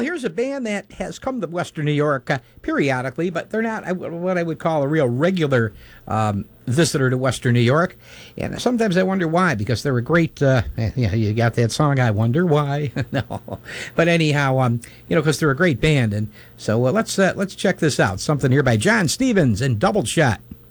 here's a band that has come to Western New York periodically, but they're not what I would call a real regular visitor to Western New York. And sometimes I wonder why, because they're a great, you got that song, I Wonder Why. No. But anyhow, because they're a great band. And so let's check this out. Something here by John Stevens and Double Shot.